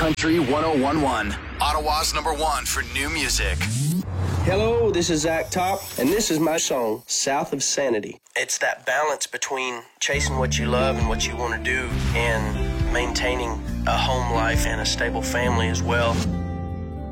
Country 101.1, Ottawa's #1 for new music. Hello, this is Zach Top, and this is my song, South of Sanity. It's that balance between chasing what you love and what you want to do and maintaining a home life and a stable family as well.